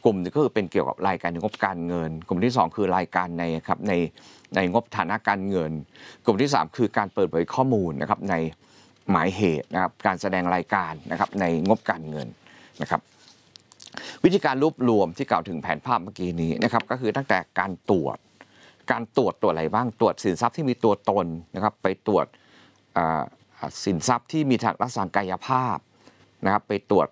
กลุ่มก็คือเป็นเกี่ยวกับรายการงบการเงินกลุ่มที่2คือรายการในงบฐานะการเงินกลุ่มที่3คือการเปิดเผยข้อมูลนะครับในหมายเหตุนะครับการแสดงรายการนะครับในงบการเงินนะครับวิธีการรวบรวมที่กล่าวถึงแผนภาพเมื่อกี้นี้นะครับก็คือตั้งแต่การตรวจอะไรบ้างตรวจสินทรัพย์ที่มีตัวตนนะครับไปตรวจสินทรัพย์ที่มีทางลักษณะกายภาพนะครับไปตรวจ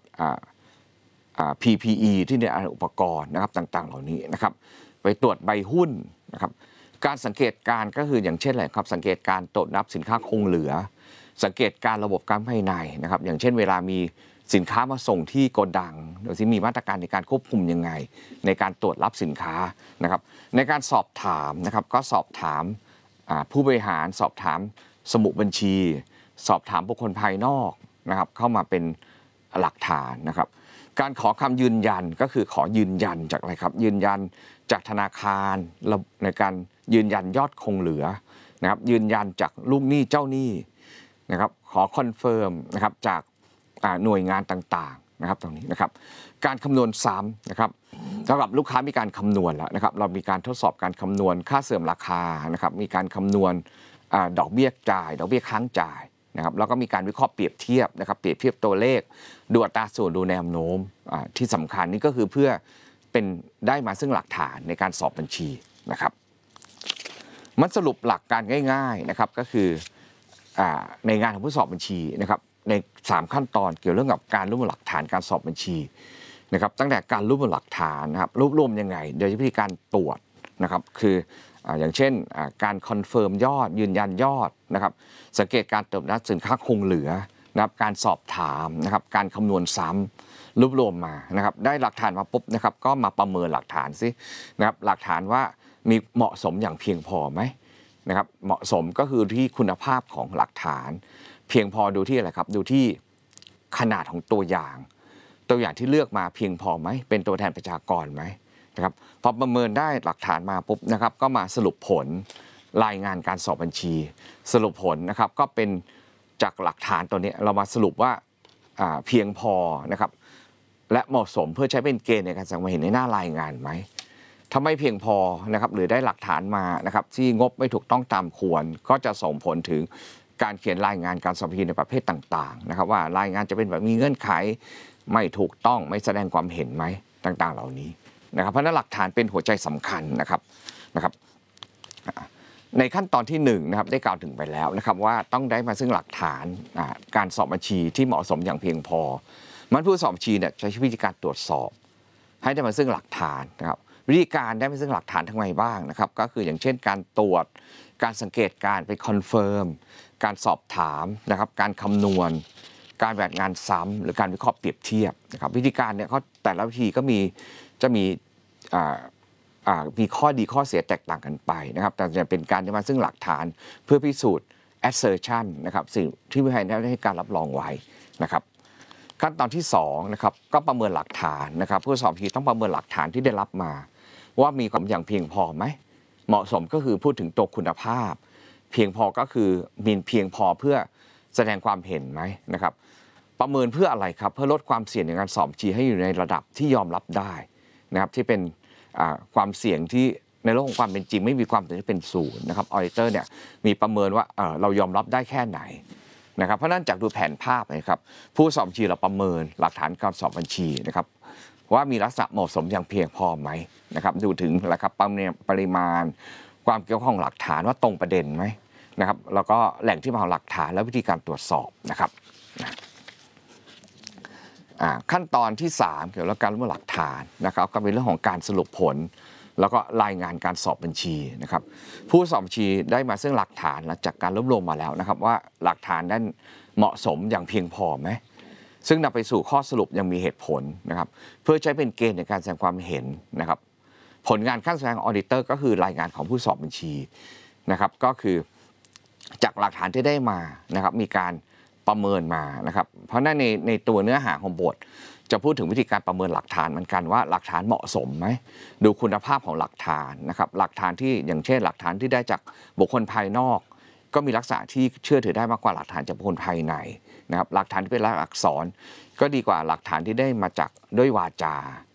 PPE ที่ในอุปกรณ์นะครับต่างๆเหล่านี้นะครับไปตรวจใบหุ้นนะครับการสังเกตการก็คืออย่างเช่นอะไรครับสังเกตการตรวจนับสินค้าคงเหลือสังเกตการระบบการภายในนะครับอย่างเช่นเวลามีสินค้ามาส่งที่โกดังโดยที่มีมาตรการในการควบคุมยังไงในการตรวจรับสินค้านะครับในการสอบถามนะครับก็สอบถามผู้บริหารสอบถามสมุดบัญชีสอบถามบุคคลภายนอกนะครับเข้ามาเป็นหลักฐานนะครับการขอคำยืนยันก็คือขอยืนยันจากอะไรครับยืนยันจากธนาคารในการยืนยันยอดคงเหลือนะครับยืนยันจากลูกหนี้เจ้าหนี้นะครับขอคอนเฟิร์มนะครับจากหน่วยงานต่างๆนะครับตรงนี้นะครับการคำนวณซ้ำนะครับสำหรับลูกค้ามีการคำนวณแล้วนะครับเรามีการทดสอบการคำนวณค่าเสื่อมราคานะครับมีการคำนวณดอกเบี้ยจ่ายดอกเบี้ยค้างจ่ายนะครับแล้วก็มีการวิเคราะห์เปรียบเทียบนะครับเปรียบเทียบตัวเลขดูอัตราส่วนดูแนวโน้มที่สำคัญนี่ก็คือเพื่อเป็นได้มาซึ่งหลักฐานในการสอบบัญชีนะครับมันสรุปหลักการง่ายๆนะครับก็คือในงานของผู้สอบบัญชีนะครับใน3ขั้นตอนเกี่ยวเรื่องกับการรวบรวมหลักฐานการสอบบัญชีนะครับตั้งแต่การรวบรวมหลักฐานนะครับรวบรวมยังไงโดยวิธีการตรวจนะครับคืออย่างเช่นการคอนเฟิร์มยอดยืนยันยอดนะครับสังเกตการตรวจนับสินค้าคงเหลือนะครับการสอบถามนะครับการคำนวณซ้ำรวบรวมมานะครับได้หลักฐานมาปุ๊บนะครับก็มาประเมินหลักฐานซินะครับหลักฐานว่ามีเหมาะสมอย่างเพียงพอไหมนะครับเหมาะสมก็คือที่คุณภาพของหลักฐานเพียงพอดูที่อะไรครับดูที่ขนาดของตัวอย่างที่เลือกมาเพียงพอไหมเป็นตัวแทนประชากรไหมนะครับพอประเมินได้หลักฐานมาปุ๊บนะครับก็มาสรุปผลรายงานการสอบบัญชีสรุปผลนะครับก็เป็นจากหลักฐานตัวนี้เรามาสรุปว่าเพียงพอนะครับและเหมาะสมเพื่อใช้เป็นเกณฑ์ในการแสดงความเห็นในหน้ารายงานไหมถ้าไม่เพียงพอนะครับหรือได้หลักฐานมานะครับที่งบไม่ถูกต้องตามควรก็จะส่งผลถึงการเขียนรายงานการสอบบัญชีในประเภทต่างๆนะครับว่ารายงานจะเป็นแบบมีเงื่อนไขไม่ถูกต้องไม่แสดงความเห็นไหมต่างๆเหล่านี้นะครับเพราะนั้นหลักฐานเป็นหัวใจสำคัญนะครับในขั้นตอนที่1นะครับได้กล่าวถึงไปแล้วนะครับว่าต้องได้มาซึ่งหลักฐานการสอบบัญชีที่เหมาะสมอย่างเพียงพอมันผู้สอบบัญชีเนี่ยใช้วิธีการตรวจสอบให้ได้มาซึ่งหลักฐานนะครับวิธีการได้มาซึ่งหลักฐานทั้งไงบ้างนะครับก็คืออย่างเช่นการตรวจการสังเกตการไปคอนเฟิร์มการสอบถามนะครับการคำนวณการแบบงานซ้ำหรือการวิเคราะห์เปรียบเทียบนะครับวิธีการเนี่ยเขาแต่ละวิธีก็จะมีข้อดีข้อเสียแตกต่างกันไปนะครับแต่จะเป็นการที่มาซึ่งหลักฐานเพื่อพิสูจน์ assertion นะครับสิ่งที่ผู้ให้ได้ให้การรับรองไว้นะครับขั้นตอนที่2นะครับก็ประเมินหลักฐานนะครับผู้สอบบัญชีต้องประเมินหลักฐานที่ได้รับมาว่ามีความอย่างเพียงพอไหมเหมาะสมก็คือพูดถึงตัวคุณภาพเพียงพอก็คือมีเพียงพอเพื่อแสดงความเห็นไหมนะครับประเมินเพื่ออะไรครับเพื่อลดความเสี่ยงในการสอบบัญชีให้อยู่ในระดับที่ยอมรับได้นะครับที่เป็นความเสี่ยงที่ในโลกของความเป็นจริงไม่มีความเสี่ยงที่เป็นศูนย์นะครับออดิเตอร์เนี่ยมีประเมินว่าเรายอมรับได้แค่ไหนนะครับเพราะนั้นจากดูแผนภาพนะครับผู้สอบบัญชีเราประเมินหลักฐานการสอบบัญชีนะครับว่ามีลักษณะเหมาะสมอย่างเพียงพอไหมนะครับดูถึงนะครับปริมาณความเกี่ยวข้องหลักฐานว่าตรงประเด็นไหมนะครับแล้วก็แหล่งที่มาของหลักฐานและวิธีการตรวจสอบนะครับขั้นตอนที่3เกี่ยวกับการรวบรวมหลักฐานนะครับก็เป็นเรื่องของการสรุปผลแล้วก็รายงานการสอบบัญชีนะครับผู้สอบบัญชีได้มาซึ่งหลักฐานหลังจากการรวบรวมมาแล้วนะครับว่าหลักฐานนั้นเหมาะสมอย่างเพียงพอไหมซึ่งนำไปสู่ข้อสรุปยังมีเหตุผลนะครับเพื่อใช้เป็นเกณฑ์ในการแสดงความเห็นนะครับผลงานขั้นสุดท้ายของออดิเตอร์ก็คือรายงานของผู้สอบบัญชีนะครับก็คือจากหลักฐานที่ได้มานะครับมีการประเมินมานะครับเพราะในตัวเนื้อหาของบทจะพูดถึงวิธีการประเมินหลักฐานเหมือนกันว่าหลักฐานเหมาะสมไหมดูคุณภาพของหลักฐานนะครับหลักฐานที่อย่างเช่นหลักฐานที่ได้จากบุคคลภายนอกก็มีลักษณะที่เชื่อถือได้มากกว่าหลักฐานจากบุคคลภายในนะครับหลักฐานที่เป็นลายลักษณ์อักษรก็ดีกว่าหลักฐานที่ได้มาจากด้วยวาจา